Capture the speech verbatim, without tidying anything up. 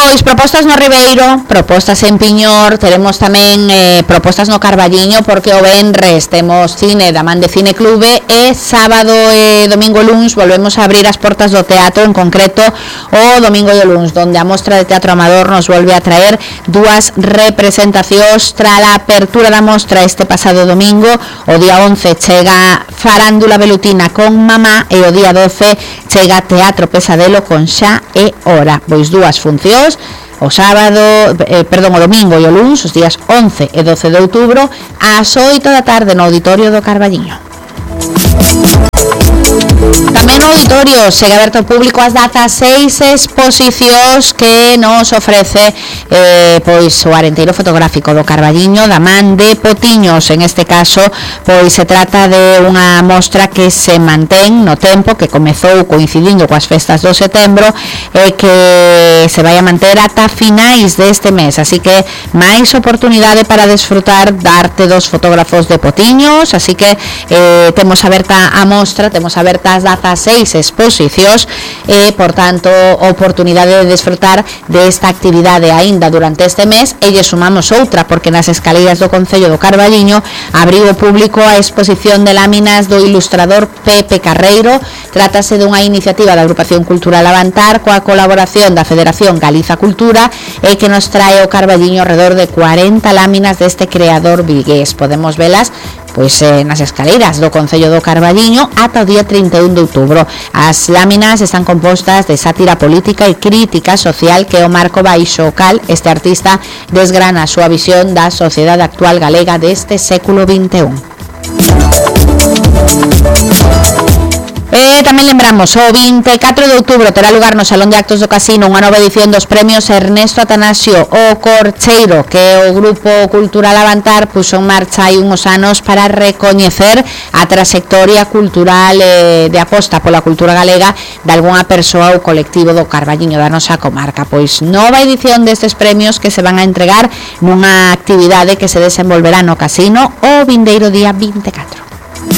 Pois propostas no Ribeiro, propostas en Piñor, teremos tamén eh, propostas no Carballiño, porque o venres temos cine da man de Cine Clube e sábado e domingo e luns volvemos a abrir as portas do teatro, en concreto o domingo e o luns, donde a Mostra de Teatro Amador nos volve a traer dúas representacións tras a apertura da mostra este pasado domingo. O día once chega Farándula Velutina con Mamá e o día doce chega Teatro Pesadelo con Xa e Hora. Pois dúas funcións, o sábado, eh, perdón, o domingo e o luns, os días once e doce de outubro, ás oito da tarde no Auditorio do Carballiño. Tamén no auditorio segue aberto ao público as dezaseis exposicións que nos ofrece eh, pois o Arenteiro Fotográfico do Carballiño da man de Potiños. En este caso, pois se trata de unha mostra que se mantén no tempo, que comezou coincidindo coas festas do setembro e que se vai a manter ata finais deste mes, así que máis oportunidade para desfrutar da arte dos fotógrafos de Potiños. Así que eh, temos aberta a mostra, temos aberta as dezaseis exposicións e, por tanto, oportunidade de desfrutar desta actividade aínda durante este mes. E lle sumamos outra, porque nas escaleiras do Concello do Carballiño abriu o público a exposición de láminas do ilustrador Pepe Carreiro. Trátase dunha iniciativa da Agrupación Cultural Avantar coa colaboración da Federación Galiza Cultura e que nos trae o Carballiño alrededor de cuarenta láminas deste creador vigués. Podemos velas pois eh, nas escaleiras do Concello do Carballiño ata o día trinta e un de outubro. As láminas están compostas de sátira política e crítica social que o marco baixo o cal este artista desgrana a súa visión da sociedade actual galega deste século vinte e un. E tamén lembramos, o vinte e catro de outubro terá lugar no Salón de Actos do Casino unha nova edición dos premios Ernesto Atanasio o Corcheiro, que o Grupo Cultural Avantar puxo en marcha hai uns anos para recoñecer a trayectoria cultural eh, de aposta pola cultura galega de algunha persoa ou colectivo do Carballiño, da nosa comarca. Pois nova edición destes premios que se van a entregar nunha actividade que se desenvolverá no Casino o vindeiro día vinte e catro.